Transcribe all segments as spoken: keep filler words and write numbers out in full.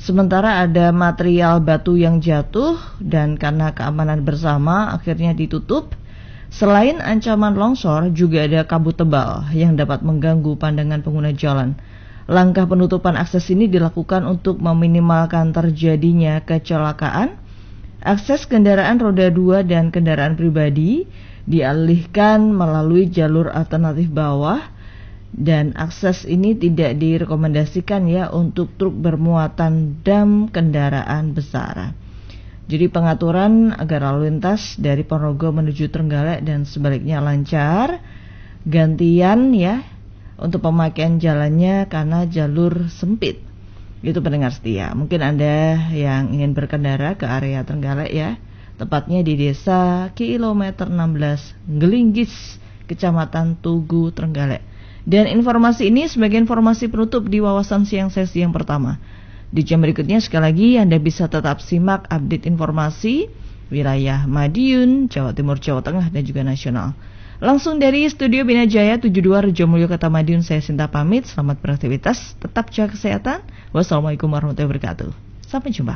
Sementara ada material batu yang jatuh dan karena keamanan bersama akhirnya ditutup. Selain ancaman longsor, juga ada kabut tebal yang dapat mengganggu pandangan pengguna jalan. Langkah penutupan akses ini dilakukan untuk meminimalkan terjadinya kecelakaan. Akses kendaraan roda dua dan kendaraan pribadi dialihkan melalui jalur alternatif bawah, dan akses ini tidak direkomendasikan ya untuk truk bermuatan dam kendaraan besar. Jadi pengaturan agar lalu lintas dari Ponorogo menuju Trenggalek dan sebaliknya lancar, gantian ya untuk pemakaian jalannya karena jalur sempit. Itu pendengar setia. Mungkin Anda yang ingin berkendara ke area Trenggalek ya, tepatnya di desa kilometer enam belas Gelinggis, Kecamatan Tugu, Trenggalek. Dan informasi ini sebagai informasi penutup di wawasan siang sesi yang pertama. Di jam berikutnya sekali lagi Anda bisa tetap simak update informasi wilayah Madiun, Jawa Timur, Jawa Tengah dan juga nasional. Langsung dari Studio Bina Jaya tujuh puluh dua Rejomulyo Kota Madiun, saya Sinta pamit. Selamat beraktivitas, tetap jaga kesehatan. Wassalamualaikum warahmatullahi wabarakatuh. Sampai jumpa.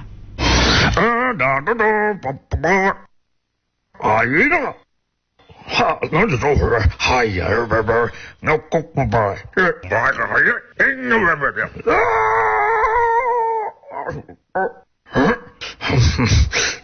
Ayo. 哈，那就说会儿，哎呀，不不，那公公吧，哎，哎呀，哎，那不不不，啊，啊，啊，